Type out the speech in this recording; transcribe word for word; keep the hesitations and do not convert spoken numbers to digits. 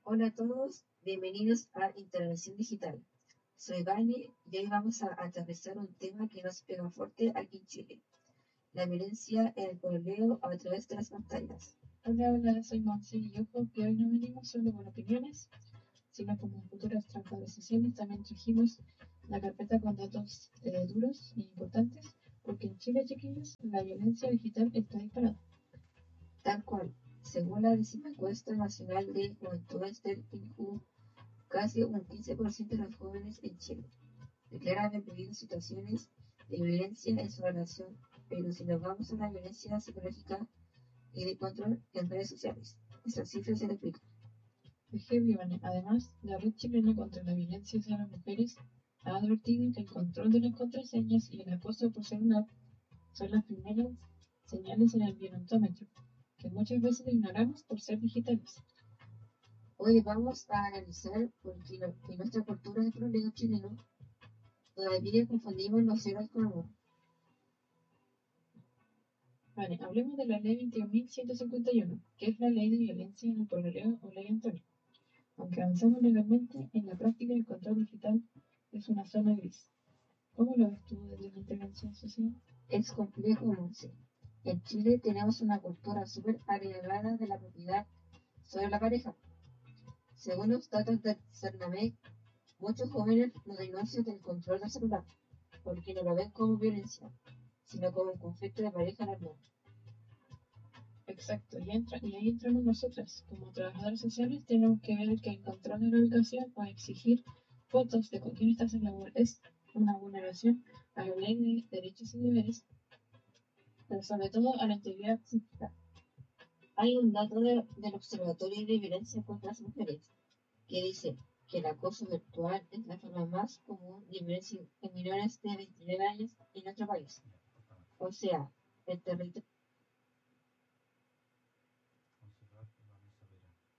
Hola a todos, bienvenidos a Intervención Digital. Soy Vane y hoy vamos a aterrizar un tema que nos pega fuerte aquí en Chile: la violencia en el pololeo a través de las pantallas. Hola, hola, soy Monse y ojo que hoy no venimos solo con opiniones, sino como futuras trabajadores sociales también trajimos la carpeta con datos eh, duros e importantes, porque en Chile, chiquillos, la violencia digital está disparada. Tal cual, según la décima encuesta nacional de juventudes del INJU, casi un quince por ciento de los jóvenes en Chile declaran haber vivido situaciones de violencia en su relación, pero si nos vamos a la violencia psicológica y de control en redes sociales, estas cifras se duplican. Es heavy, Vane. Además, la Red Chilena contra la Violencia hacia las Mujeres ha advertido que el control de las contraseñas y el acoso por celular son las primeras señales en el violentómetro, que muchas veces ignoramos por ser digitales. Hoy vamos a analizar por qué no- en nuestra cultura de proleo chileno todavía confundimos los celos con amor. Vale, hablemos de la ley veintiún mil ciento cincuenta y uno, que es la ley de violencia en el pololeo o ley Antonio. Aunque avanzamos legalmente, en la práctica el control digital es una zona gris. ¿Cómo lo ves tú desde la intervención social? Es complejo, Monse. En Chile tenemos una cultura súper arraigada de la propiedad sobre la pareja. Según los datos del CERNAMEC, muchos jóvenes no denuncian del control del celular, porque no lo ven como violencia, sino como un conflicto de pareja normal. Exacto, y, entra, y ahí entramos nosotras. Como trabajadoras sociales tenemos que ver que el control de la ubicación o exigir fotos de con quién estás en la web es una vulneración a la ley de derechos y deberes, pero sobre todo a la integridad psíquica. Hay un dato de- del Observatorio de Violencia contra las Mujeres que dice que el acoso virtual es la forma más común de violencia en menores de veintinueve años en nuestro país. O sea, el, terri-